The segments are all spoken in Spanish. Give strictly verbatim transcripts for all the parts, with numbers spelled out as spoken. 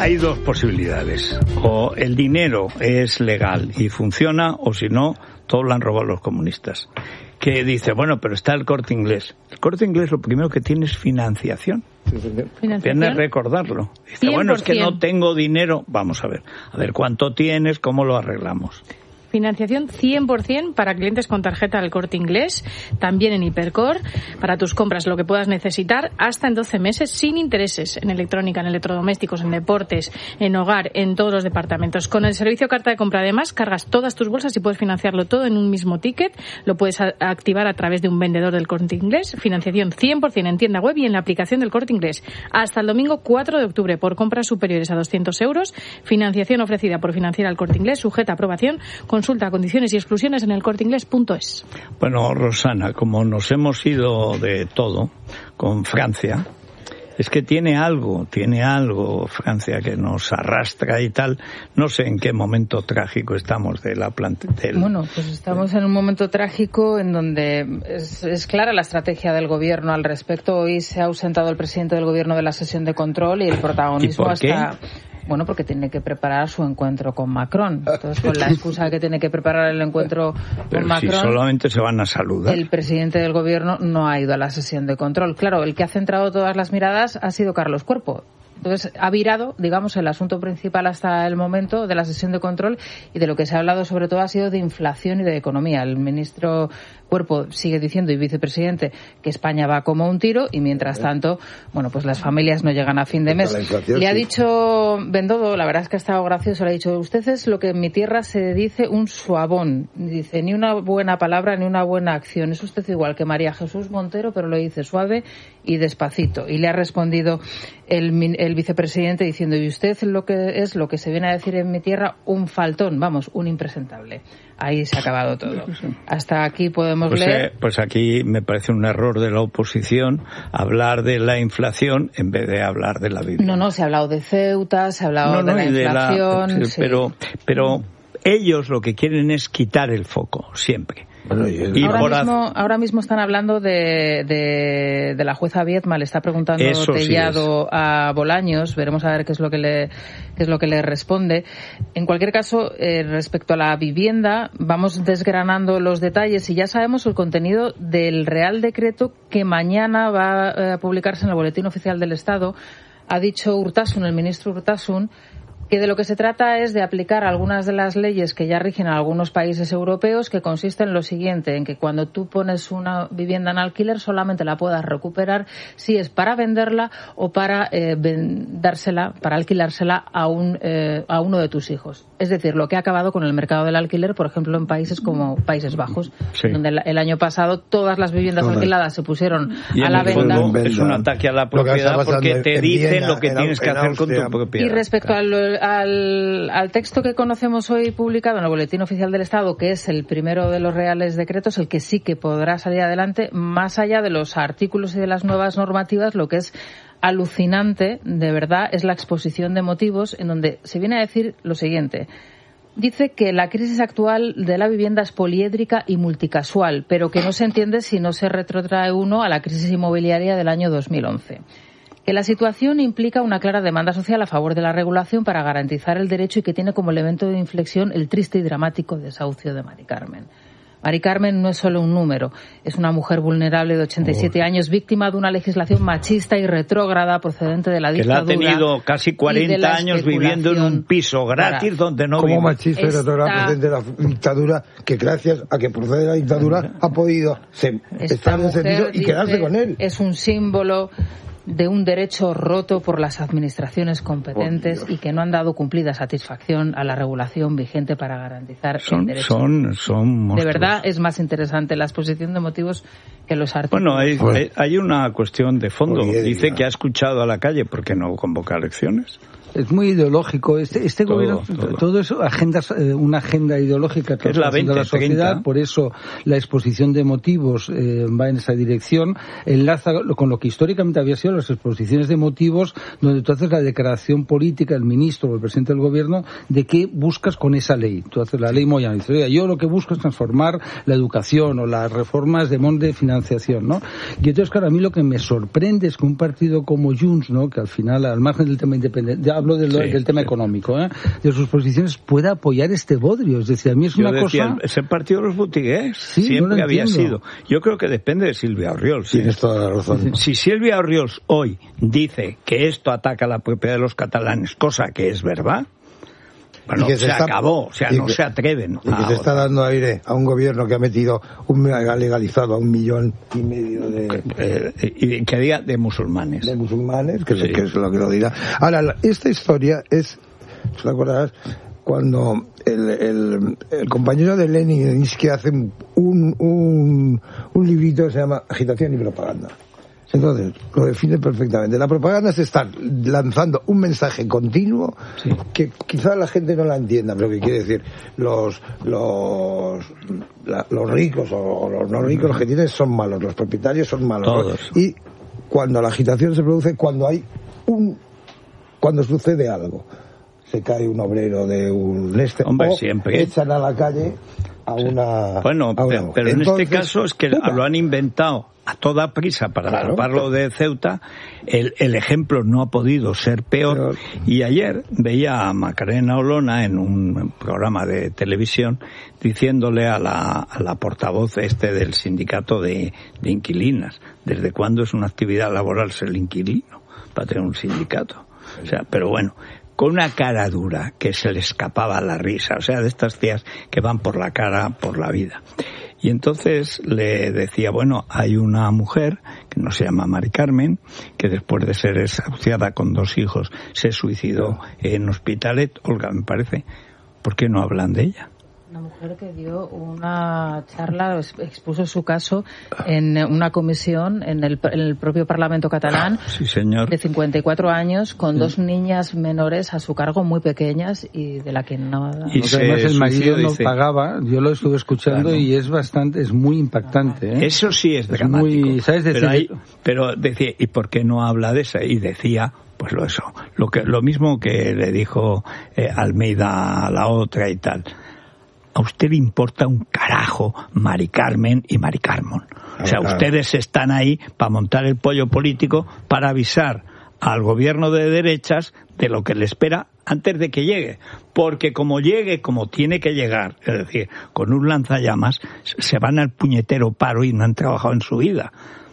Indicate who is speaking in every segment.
Speaker 1: hay dos posibilidades. O el dinero es legal y funciona, o si no, todo lo han robado los comunistas. Que dice, bueno, pero está el Corte Inglés. El Corte Inglés lo primero que tiene es financiación.
Speaker 2: ¿Financiación?
Speaker 1: Tienes que recordarlo. Dice, bueno, es que no tengo dinero. Vamos a ver. A ver cuánto tienes, cómo lo arreglamos.
Speaker 2: Financiación cien por ciento para clientes con tarjeta del Corte Inglés, también en Hipercor, para tus compras, lo que puedas necesitar, hasta en doce meses, sin intereses, en electrónica, en electrodomésticos, en deportes, en hogar, en todos los departamentos. Con el servicio Carta de Compra, además, cargas todas tus bolsas y puedes financiarlo todo en un mismo ticket. Lo puedes a- activar a través de un vendedor del Corte Inglés. Financiación cien por ciento en tienda web y en la aplicación del Corte Inglés. Hasta el domingo cuatro de octubre, por compras superiores a doscientos euros. Financiación ofrecida por Financiera al Corte Inglés, sujeta a aprobación. Consulta condiciones y exclusiones en el corte inglés punto es.
Speaker 1: Bueno, Rosana, como nos hemos ido de todo con Francia, es que tiene algo, tiene algo Francia que nos arrastra y tal. No sé en qué momento trágico estamos de la planta. Del...
Speaker 3: Bueno, pues estamos en un momento trágico en donde es, es clara la estrategia del gobierno al respecto. Hoy se ha ausentado el presidente del gobierno de la sesión de control y el protagonismo
Speaker 1: ¿Y por qué?
Speaker 3: hasta... Bueno, porque tiene que preparar su encuentro con Macron. Entonces, con la excusa de que tiene que preparar el encuentro
Speaker 1: Pero
Speaker 3: con Macron...
Speaker 1: si solamente se van a saludar.
Speaker 3: El presidente del gobierno no ha ido a la sesión de control. Claro, el que ha centrado todas las miradas ha sido Carlos Cuerpo. Entonces, ha virado, digamos, el asunto principal hasta el momento de la sesión de control, y de lo que se ha hablado sobre todo ha sido de inflación y de economía. El ministro Cuerpo sigue diciendo, y vicepresidente, que España va como un tiro, y mientras tanto, bueno, pues las familias no llegan a fin de mes. Le ha dicho Bendodo, la verdad es que ha estado gracioso, le ha dicho, usted es lo que en mi tierra se dice un suavón. Dice, ni una buena palabra ni una buena acción. Es usted igual que María Jesús Montero, pero lo dice suave y despacito. Y le ha respondido el, el vicepresidente diciendo, y usted lo que es lo que se viene a decir en mi tierra, un faltón, vamos, un impresentable. Ahí se ha acabado todo. Hasta aquí podemos
Speaker 1: pues,
Speaker 3: leer.
Speaker 1: Eh, pues aquí me parece un error de la oposición hablar de la inflación en vez de hablar de la vivienda.
Speaker 3: No, no, se ha hablado de Ceuta, se ha hablado
Speaker 1: no, no,
Speaker 3: de la
Speaker 1: de
Speaker 3: inflación.
Speaker 1: La,
Speaker 3: sí.
Speaker 1: Pero, pero ellos lo que quieren es quitar el foco, siempre.
Speaker 3: Bueno, y el... ahora, por mismo, a... ahora mismo están hablando de, de, de la jueza Viedma, le está preguntando
Speaker 1: Eso
Speaker 3: Tellado
Speaker 1: sí
Speaker 3: a Bolaños, veremos a ver qué es lo que le, qué es lo que le responde. En cualquier caso, eh, respecto a la vivienda, vamos desgranando los detalles y ya sabemos el contenido del Real Decreto que mañana va a publicarse en el Boletín Oficial del Estado. Ha dicho Urtasun, el ministro Urtasun, que de lo que se trata es de aplicar algunas de las leyes que ya rigen a algunos países europeos, que consiste en lo siguiente, en que cuando tú pones una vivienda en alquiler solamente la puedas recuperar si es para venderla o para eh, dársela, para alquilársela a un eh, a uno de tus hijos. Es decir, lo que ha acabado con el mercado del alquiler, por ejemplo, en países como Países Bajos, sí. donde el, el año pasado todas las viviendas Correcto. alquiladas se pusieron
Speaker 1: y
Speaker 3: a la venda.
Speaker 1: Es un ataque a la propiedad porque te dicen Viena, lo que tienes que hacer Austria. Con tu propiedad.
Speaker 3: Y respecto al Al, al texto que conocemos hoy publicado en el Boletín Oficial del Estado, que es el primero de los reales decretos, el que sí que podrá salir adelante, más allá de los artículos y de las nuevas normativas, lo que es alucinante, de verdad, es la exposición de motivos en donde se viene a decir lo siguiente. Dice que la crisis actual de la vivienda es poliédrica y multicasual, pero que no se entiende si no se retrotrae uno a la crisis inmobiliaria del año dos mil once. Que la situación implica una clara demanda social a favor de la regulación para garantizar el derecho y que tiene como elemento de inflexión el triste y dramático desahucio de Mari Carmen. Mari Carmen no es solo un número, es una mujer vulnerable de ochenta y siete años, víctima de una legislación machista y retrógrada procedente de la dictadura.
Speaker 1: Que la ha tenido casi cuarenta años viviendo en un piso gratis para, donde no vive.
Speaker 4: Como machista y retrógrada procedente de la dictadura, que gracias a que procede de la dictadura ha podido se, estar en ese piso y quedarse con él.
Speaker 3: Es un símbolo de un derecho roto por las administraciones competentes y que no han dado cumplida satisfacción a la regulación vigente para garantizar
Speaker 1: son,
Speaker 3: el derecho.
Speaker 1: Son, son
Speaker 3: de verdad es más interesante la exposición de motivos que los artículos.
Speaker 1: Bueno, hay, hay, hay una cuestión de fondo. Dice que ha escuchado a la calle porque no convoca elecciones.
Speaker 5: Es muy ideológico. Este, este todo, gobierno, todo. todo eso, agendas, eh, una agenda ideológica que
Speaker 1: es la veinte,
Speaker 5: la sociedad, treinta. Por eso la exposición de motivos eh, va en esa dirección, enlaza con lo que históricamente había sido las exposiciones de motivos donde tú haces la declaración política, el ministro o el presidente del gobierno, de qué buscas con esa ley. Tú haces la ley Moyano y dices, oiga, yo lo que busco es transformar la educación o las reformas de mon de financiación, ¿no? Y entonces, claro, a mí lo que me sorprende es que un partido como Junts, ¿no?, que al final, al margen del tema independiente, ya hablo del, sí, del tema sí. económico, ¿eh?, de sus posiciones, pueda apoyar este bodrio. Es decir, a mí es
Speaker 1: yo
Speaker 5: una
Speaker 1: decía,
Speaker 5: cosa...
Speaker 1: Ese partido de los botigués
Speaker 5: sí,
Speaker 1: siempre
Speaker 5: no
Speaker 1: había sido. Yo creo que depende de Silvia Orriols.
Speaker 4: Tienes ¿sí? toda la razón.
Speaker 1: Si Silvia Orriols hoy dice que esto ataca la propiedad de los catalanes, cosa que es verdad, bueno, se, se está, acabó, o sea, no que, se atreven.
Speaker 4: Y que se está dando aire a un gobierno que ha metido, un, ha legalizado a un millón y medio de...
Speaker 1: Eh, y que diga de musulmanes.
Speaker 4: De musulmanes, que, sí. que es lo que lo dirá. Ahora, la, esta historia es, ¿te acuerdas? Cuando el, el, el compañero de Lenin que hace un, un, un librito que se llama Agitación y Propaganda. Entonces, lo define perfectamente. La propaganda es estar lanzando un mensaje continuo, sí, que quizás la gente no la entienda, pero que quiere decir, los los la, los ricos o los no ricos, los que tienen son malos, los propietarios son malos.
Speaker 1: Todos.
Speaker 4: Y cuando la agitación se produce, cuando hay un cuando sucede algo, se cae un obrero de un este,
Speaker 1: Hombre,
Speaker 4: o
Speaker 1: siempre
Speaker 4: echan a la calle a una...
Speaker 1: Bueno,
Speaker 4: a una
Speaker 1: pero, pero en Entonces, este caso es que ¡puma! Lo han inventado a toda prisa para claro, taparlo de Ceuta. El, el ejemplo no ha podido ser peor. Pero... Y ayer veía a Macarena Olona en un programa de televisión diciéndole a la, a la portavoz este del sindicato de, de inquilinas, ¿desde cuándo es una actividad laboral ser inquilino para tener un sindicato? O sea, pero bueno, con una cara dura que se le escapaba la risa, o sea, de estas tías que van por la cara, por la vida. Y entonces le decía, bueno, hay una mujer que no se llama Mari Carmen, que después de ser desahuciada con dos hijos se suicidó en Hospitalet. Olga, me parece, ¿por qué no hablan de ella?
Speaker 3: Una mujer que dio una charla, expuso su caso en una comisión en el, en el propio Parlamento catalán.
Speaker 1: Sí, señor.
Speaker 3: De cincuenta y cuatro años, con sí. dos niñas menores a su cargo, muy pequeñas, y de la que no...
Speaker 5: Y se, además el marido no dice, pagaba, yo lo estuve escuchando, claro, y es bastante, es muy impactante, ¿eh?
Speaker 1: Eso sí es, es dramático. Muy, ¿sabes? Decir, pero, hay, pero decía, ¿y por qué no habla de eso? Y decía... Pues lo eso, lo que lo mismo que le dijo eh, Almeida a la otra y tal. A usted le importa un carajo Mari Carmen y Mari Carmon. O sea, claro, ustedes están ahí para montar el pollo político, para avisar al gobierno de derechas de lo que le espera antes de que llegue. Porque como llegue, como tiene que llegar, es decir, con un lanzallamas, se van al puñetero paro y no han trabajado en su vida.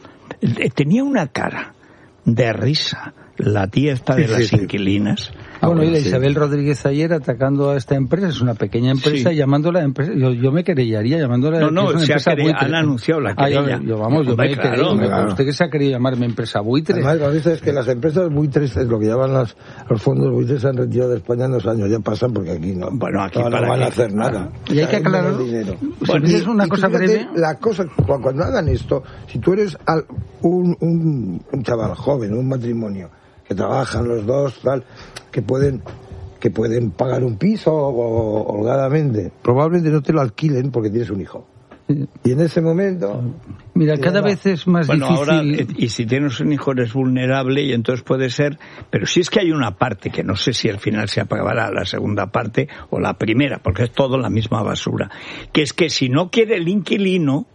Speaker 1: Tenía una cara de risa la tía esta de sí, las sí, inquilinas.
Speaker 5: Ah, bueno, y la sí. Isabel Rodríguez ayer atacando a esta empresa, es una pequeña empresa, sí. llamándola empresa, yo, yo me querellaría llamándola
Speaker 1: no, no,
Speaker 5: que es una
Speaker 1: se
Speaker 5: empresa
Speaker 1: querer,
Speaker 5: buitre.
Speaker 1: Han anunciado la querella.
Speaker 5: Ah, yo, yo, vamos, yo Hombre, me he
Speaker 1: claro,
Speaker 5: querido,
Speaker 1: claro.
Speaker 5: usted que se ha querido llamarme empresa buitre.
Speaker 4: Además, lo que dice es que las empresas buitres, es lo que llaman las, los fondos buitres, se han retirado de España en dos años, ya pasan porque aquí no,
Speaker 1: bueno, aquí
Speaker 4: no, no van a hacer nada.
Speaker 5: Y hay que aclarar,
Speaker 4: bueno, es una cosa breve. La cosa, cuando hagan esto, si tú eres al, un, un, un chaval joven, un matrimonio, que trabajan los dos, tal, que pueden que pueden pagar un piso holgadamente, probablemente no te lo alquilen porque tienes un hijo. Y en ese momento...
Speaker 5: Mira, cada vez es más
Speaker 1: bueno,
Speaker 5: difícil...
Speaker 1: Ahora, y si tienes un hijo eres vulnerable y entonces puede ser... Pero si es que hay una parte, que no sé si al final se apagará la segunda parte o la primera, porque es todo la misma basura, que es que si no quiere el inquilino,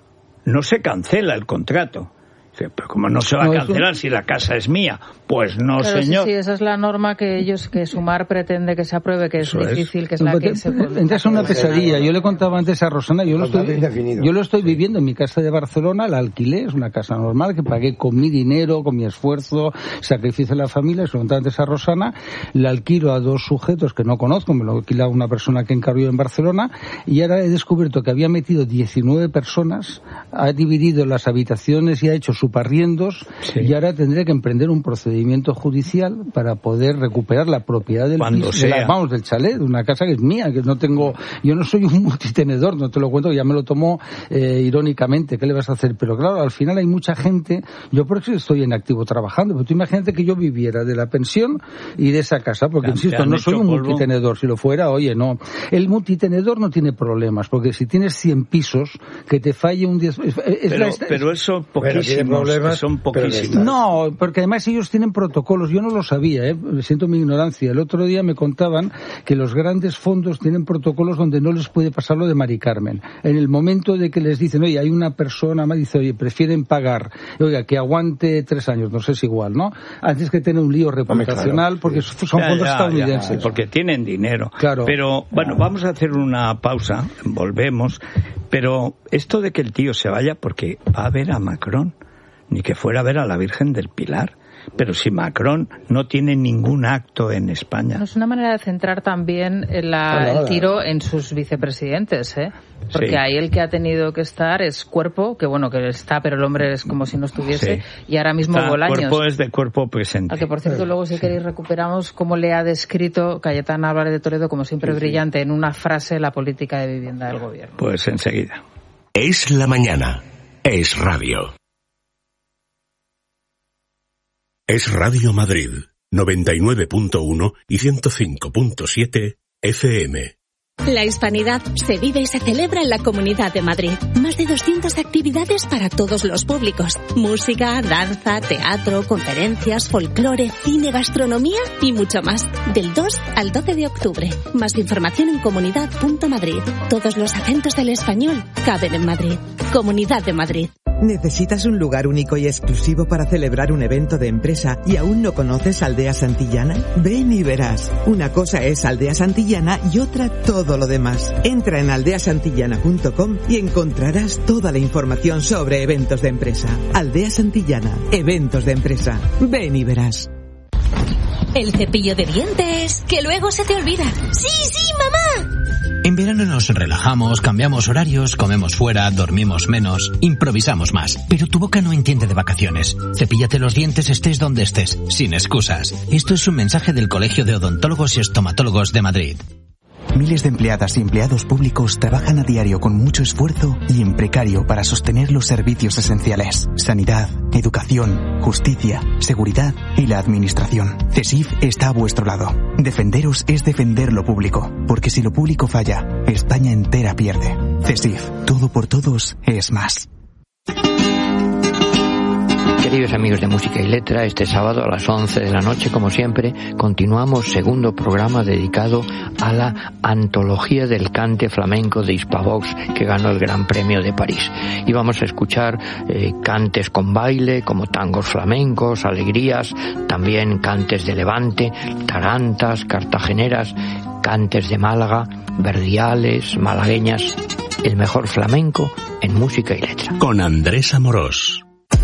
Speaker 1: no se cancela el contrato. Pero como no se va no, a cancelar un... si la casa es mía, pues no,
Speaker 3: Pero
Speaker 1: señor.
Speaker 3: Sí, sí, esa es la norma que ellos, que Sumar pretende que se apruebe, que es eso difícil, es. que es la que se...
Speaker 5: Entras a una pesadilla. Yo le contaba antes a Rosana, yo lo estoy, yo lo estoy viviendo en mi casa de Barcelona, la alquilé, es una casa normal que pagué con mi dinero, con mi esfuerzo, sacrificio de la familia, se lo contaba antes a Rosana, la alquilo a dos sujetos que no conozco, me lo alquila una persona que encargó en Barcelona, y ahora he descubierto que había metido diecinueve personas, ha dividido las habitaciones y ha hecho su parriendos, sí. Y ahora tendré que emprender un procedimiento judicial para poder recuperar la propiedad del
Speaker 1: Cuando
Speaker 5: piso,
Speaker 1: sea.
Speaker 5: De la, vamos, del chalet, de una casa que es mía, que no tengo, yo no soy un multitenedor, no te lo cuento, ya me lo tomo eh, irónicamente, ¿qué le vas a hacer? Pero claro, al final hay mucha gente, yo por eso estoy en activo trabajando, pero tú imagínate que yo viviera de la pensión y de esa casa, porque insisto, no soy un polvo? multitenedor, si lo fuera, oye, no. El multitenedor no tiene problemas, porque si tienes cien pisos, que te falle un diez... Es, es
Speaker 1: pero,
Speaker 5: la,
Speaker 1: pero eso poquísimo. problemas, son poquísimos.
Speaker 5: No, porque además ellos tienen protocolos. Yo no lo sabía, ¿eh? Siento mi ignorancia. El otro día me contaban que los grandes fondos tienen protocolos donde no les puede pasar lo de Mari Carmen. En el momento de que les dicen, oye, hay una persona, me dice, oye, prefieren pagar, oiga, que aguante tres años, no sé si igual, ¿no? Antes que tener un lío reputacional, claro, porque son
Speaker 1: ya,
Speaker 5: fondos
Speaker 1: ya,
Speaker 5: estadounidenses.
Speaker 1: Ya, porque tienen dinero.
Speaker 5: Claro.
Speaker 1: Pero, bueno, vamos a hacer una pausa, volvemos, pero esto de que el tío se vaya porque va a ver a Macron, ni que fuera a ver a la Virgen del Pilar. Pero si Macron no tiene ningún acto en España.
Speaker 3: No, es una manera de centrar también la, hola, hola. el tiro en sus vicepresidentes, ¿eh? Porque sí. ahí el que ha tenido que estar es Cuerpo, que bueno, que está, pero el hombre es como si no estuviese, sí. y ahora mismo está, Bolaños.
Speaker 1: Cuerpo es de cuerpo presente.
Speaker 3: Al que, por cierto, luego si queréis recuperamos cómo le ha descrito Cayetana Álvarez de Toledo, como siempre sí, brillante, sí. en una frase, la política de vivienda del gobierno.
Speaker 1: Pues enseguida.
Speaker 6: Es la mañana. Es radio. Es Radio Madrid, noventa y nueve punto uno y ciento cinco punto siete F M.
Speaker 7: La hispanidad se vive y se celebra en la Comunidad de Madrid. Más de doscientas actividades para todos los públicos. Música, danza, teatro, conferencias, folclore, cine, gastronomía y mucho más. Del dos al doce de octubre. Más información en comunidad punto madrid. Todos los acentos del español caben en Madrid. Comunidad de Madrid.
Speaker 8: ¿Necesitas un lugar único y exclusivo para celebrar un evento de empresa y aún no conoces Aldea Santillana? Ven y verás. Una cosa es Aldea Santillana y otra todo lo demás. Entra en aldea santillana punto com y encontrarás toda la información sobre eventos de empresa. Aldea Santillana, eventos de empresa. Ven y verás.
Speaker 7: El cepillo de dientes, que luego se te olvida. ¡Sí, sí, mamá!
Speaker 9: En verano nos relajamos, cambiamos horarios, comemos fuera, dormimos menos, improvisamos más. Pero tu boca no entiende de vacaciones. Cepíllate los dientes estés donde estés, sin excusas. Esto es un mensaje del Colegio de Odontólogos y Estomatólogos de Madrid.
Speaker 10: Miles de empleadas y empleados públicos trabajan a diario con mucho esfuerzo y en precario para sostener los servicios esenciales. Sanidad, educación, justicia, seguridad y la administración. CESIF está a vuestro lado. Defenderos es defender lo público, porque si lo público falla, España entera pierde. CESIF, todo por todos es más.
Speaker 11: Queridos amigos de Música y Letra, este sábado a las once de la noche, como siempre, continuamos segundo programa dedicado a la antología del cante flamenco de Hispavox, que ganó el Gran Premio de París. Y vamos a escuchar eh, cantes con baile, como tangos flamencos, alegrías, también cantes de Levante, tarantas, cartageneras, cantes de Málaga, verdiales, malagueñas. El mejor flamenco en Música y Letra.
Speaker 6: Con Andrés Amorós.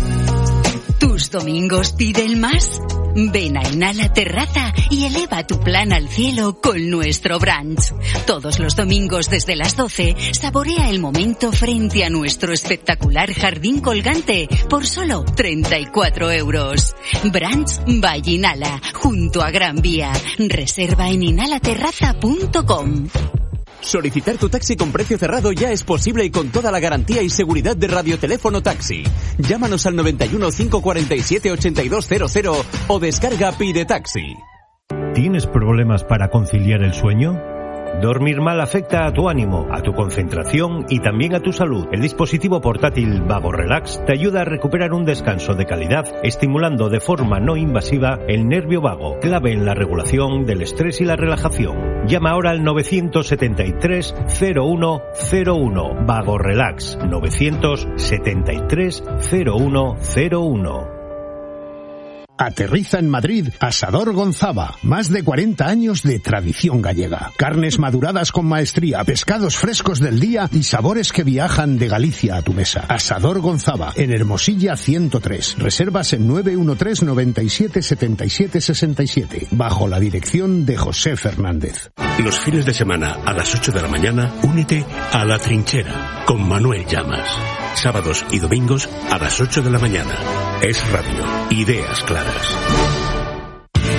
Speaker 12: ¿Tus domingos piden más? Ven a Inhala Terraza y eleva tu plan al cielo con nuestro brunch. Todos los domingos desde las doce, saborea el momento frente a nuestro espectacular jardín colgante por solo treinta y cuatro euros. Brunch by Inhala, junto a Gran Vía. Reserva en inhala terraza punto com.
Speaker 13: Solicitar tu taxi con precio cerrado ya es posible y con toda la garantía y seguridad de Radioteléfono Taxi. Llámanos al noventa y uno, cinco cuarenta y siete, ochenta y dos cero cero o descarga Pide Taxi.
Speaker 14: ¿Tienes problemas para conciliar el sueño? Dormir mal afecta a tu ánimo, a tu concentración y también a tu salud. El dispositivo portátil Vago Relax te ayuda a recuperar un descanso de calidad, estimulando de forma no invasiva el nervio vago, clave en la regulación del estrés y la relajación. Llama ahora al novecientos setenta y tres, cero uno cero uno. Vago Relax, novecientos setenta y tres, cero uno cero uno.
Speaker 15: Aterriza en Madrid Asador Gonzava, más de cuarenta años de tradición gallega. Carnes maduradas con maestría, pescados frescos del día y sabores que viajan de Galicia a tu mesa. Asador Gonzava, en Hermosilla ciento tres. Reservas en nueve uno tres, noventa y siete, setenta y siete, sesenta y siete, bajo la dirección de José Fernández.
Speaker 6: Los fines de semana a las ocho de la mañana, únete a La Trinchera con Manuel Llamas. Sábados y domingos a las ocho de la mañana. Es radio. Ideas claras.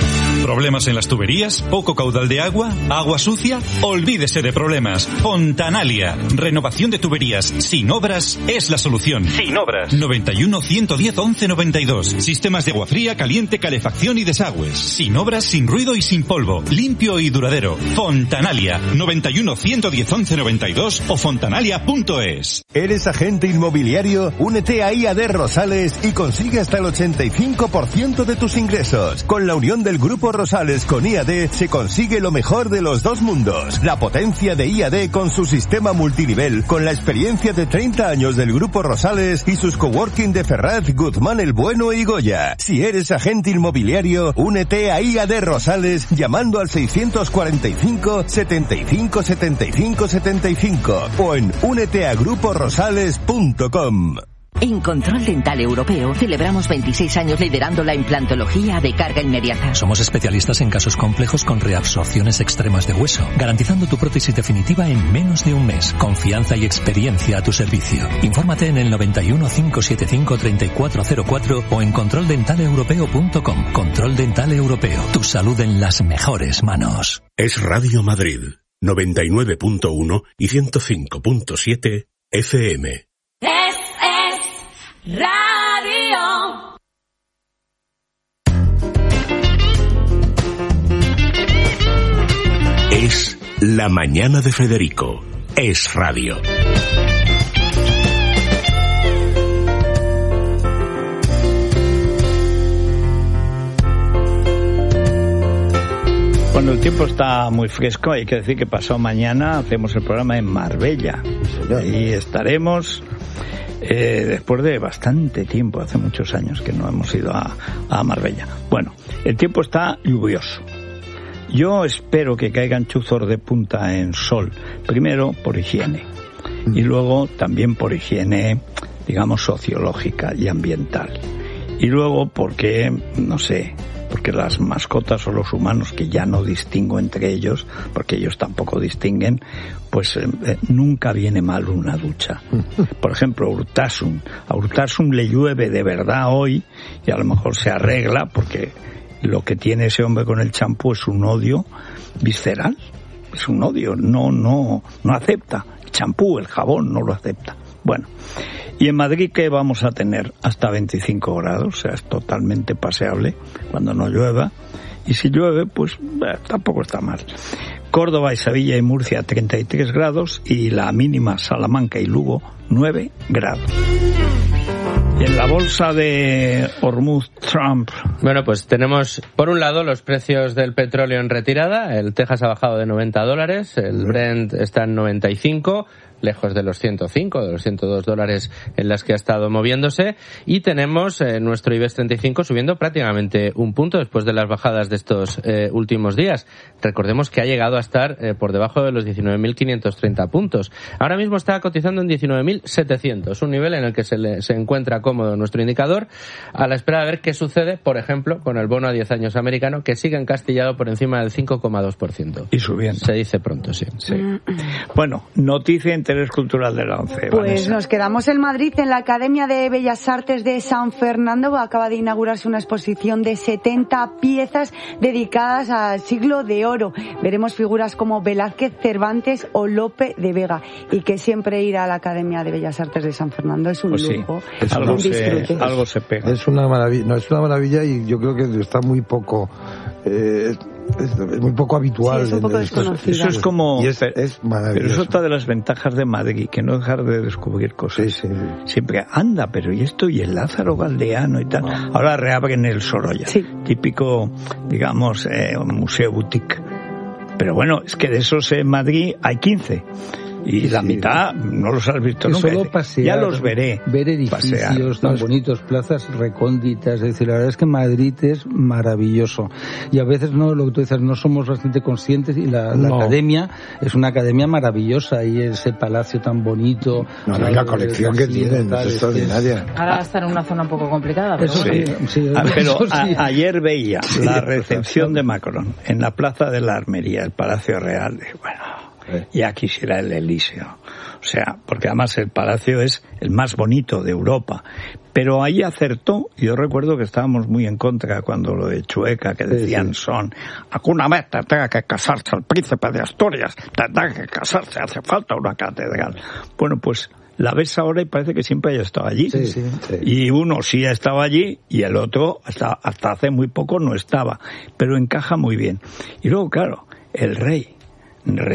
Speaker 16: ¿Problemas en las tuberías? ¿Poco caudal de agua? ¿Agua sucia? Olvídese de problemas. Fontanalia. Renovación de tuberías sin obras es la solución. Sin obras. noventa y uno, ciento diez, once noventa y dos. Sistemas de agua fría, caliente, calefacción y desagües. Sin obras, sin ruido y sin polvo. Limpio y duradero. Fontanalia. noventa y uno, ciento diez, once noventa y dos o fontanalia punto es.
Speaker 17: ¿Eres agente inmobiliario? Únete a I A D Rosales y consigue hasta el ochenta y cinco por ciento de tus ingresos. Con la unión del Grupo Rosales con I A D se consigue lo mejor de los dos mundos. La potencia de I A D con su sistema multinivel, con la experiencia de treinta años del Grupo Rosales y sus coworking de Ferraz, Guzmán el Bueno y Goya. Si eres agente inmobiliario, únete a I A D Rosales llamando al seiscientos cuarenta y cinco, setenta y cinco, setenta y cinco, setenta y cinco o en únete a grupo rosales punto com.
Speaker 18: En Control Dental Europeo celebramos veintiséis años liderando la implantología de carga inmediata.
Speaker 19: Somos especialistas en casos complejos con reabsorciones extremas de hueso, garantizando tu prótesis definitiva en menos de un mes. Confianza y experiencia a tu servicio. Infórmate en el noventa y uno, cinco setenta y cinco, treinta y cuatro cero cuatro o en control dental europeo punto com. Control Dental Europeo. Tu salud en las mejores manos.
Speaker 6: Es Radio Madrid, noventa y nueve punto uno y ciento cinco punto siete F M.
Speaker 20: Radio.
Speaker 6: Es La Mañana de Federico. Es radio.
Speaker 1: Bueno, el tiempo está muy fresco. Hay que decir que pasado mañana hacemos el programa en Marbella. Ahí estaremos. Eh, después de bastante tiempo, hace muchos años que no hemos ido a, a Marbella. Bueno, el tiempo está lluvioso. Yo espero que caigan chuzos de punta en sol, primero por higiene y luego también por higiene, digamos, sociológica y ambiental. Y luego porque, no sé, porque las mascotas o los humanos, que ya no distingo entre ellos, porque ellos tampoco distinguen, pues eh, nunca viene mal una ducha. Por ejemplo, Urtasun. A Urtasun le llueve de verdad hoy y a lo mejor se arregla porque lo que tiene ese hombre con el champú es un odio visceral. Es un odio, no, no, no acepta. El champú, el jabón, no lo acepta. Bueno, y en Madrid, ¿qué vamos a tener? Hasta veinticinco grados, o sea, es totalmente paseable cuando no llueva. Y si llueve, pues eh, tampoco está mal. Córdoba y Sevilla y Murcia, treinta y tres grados, y la mínima Salamanca y Lugo, nueve grados. Y en la bolsa de Hormuz Trump.
Speaker 21: Bueno, pues tenemos, por un lado, los precios del petróleo en retirada. El Texas ha bajado de noventa dólares, el Brent está en noventa y cinco, lejos de los ciento cinco, de los ciento dos dólares en las que ha estado moviéndose. Y tenemos eh, nuestro IBEX treinta y cinco subiendo prácticamente un punto después de las bajadas de estos eh, últimos días. Recordemos que ha llegado a estar eh, por debajo de los diecinueve mil quinientos treinta puntos. Ahora mismo está cotizando en diecinueve mil setecientos, un nivel en el que se, le, se encuentra cómodo nuestro indicador, a la espera de ver qué sucede, por ejemplo, con el bono a diez años americano, que sigue encastillado por encima del cinco coma dos por ciento.
Speaker 1: Y subiendo.
Speaker 21: Se dice pronto, sí.
Speaker 1: sí. Bueno, noticia de interés cultural de la ONCE.
Speaker 22: Pues
Speaker 1: Vanessa.
Speaker 22: Nos quedamos en Madrid, en la Academia de Bellas Artes de San Fernando. Acaba de inaugurarse una exposición de setenta piezas dedicadas al siglo de oro. Veremos figuras como Velázquez, Cervantes o Lope de Vega. Y que siempre ir a la Academia de Bellas Artes de San Fernando es un
Speaker 1: pues
Speaker 22: lujo.
Speaker 1: Sí. Es algo, un se, algo se pega.
Speaker 4: Es una maravilla, no, es una maravilla y yo creo que está muy poco... Eh, Es, es muy poco habitual.
Speaker 22: Sí, es un poco desconocido.
Speaker 1: Eso es como...
Speaker 4: Y es, es maravilloso.
Speaker 1: Pero es otra de las ventajas de Madrid, que no dejar de descubrir cosas.
Speaker 4: Sí, sí.
Speaker 1: Siempre, anda, pero ¿y esto? ¿Y el Lázaro Galdeano y tal? No. Ahora reabren el Sorolla.
Speaker 22: Sí.
Speaker 1: Típico, digamos, eh, museo boutique. Pero bueno, es que de esos en Madrid hay quince. Y la sí, mitad no los has visto nunca.
Speaker 5: Solo pasear,
Speaker 1: ya los veré.
Speaker 5: Ver edificios pasear. tan bonitos, plazas recónditas. Es decir, la verdad es que Madrid es maravilloso. Y a veces, no, lo que tú dices, no somos bastante conscientes. Y la, la no. academia es una academia maravillosa. Y ese palacio tan bonito.
Speaker 4: No, no, la colección que tienen es extraordinaria.
Speaker 3: Ahora va a estar en una zona un poco complicada. Pero,
Speaker 1: sí. Sí, ah, pero a, ayer veía la recepción de Macron en la Plaza de la Armería, el Palacio Real. De, bueno... Ya quisiera el Elíseo. O sea, porque además el palacio es el más bonito de Europa. Pero ahí acertó. Yo recuerdo que estábamos muy en contra cuando lo de Chueca, que decían sí, sí. son, alguna vez tendrá que casarse el príncipe de Asturias, tendrá que casarse, hace falta una catedral. Bueno, pues la ves ahora y parece que siempre haya estado allí.
Speaker 4: Sí, sí, sí.
Speaker 1: Y uno sí ha estado allí y el otro hasta, hasta hace muy poco no estaba. Pero encaja muy bien. Y luego, claro, el rey